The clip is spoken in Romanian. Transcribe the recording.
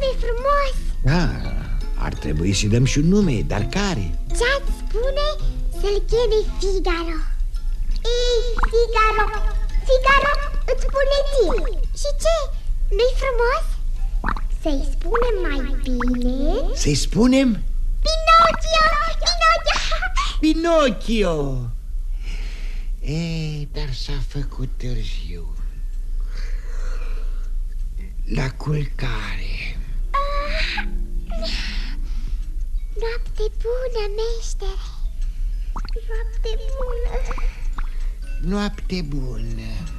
foarte frumos. Da, ar trebui să dăm și un nume, dar care? Ce-ați spune să-l cheme Figaro? Ei, Figaro, Figaro, îți spune ție. Și ce? Nu-i frumos? Să-i spunem mai bine? Să-i spunem? Pinocchio, Pinocchio. Pinocchio. Dar s-a făcut târziu. La culcare. Noapte bună, meștere. Noapte bună. Noapte bună.